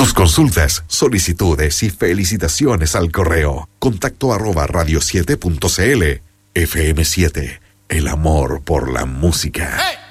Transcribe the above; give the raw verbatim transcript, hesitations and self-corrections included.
Tus consultas, solicitudes y felicitaciones al correo contacto arroba radio siete punto c l. F M siete, el amor por la música. Hey.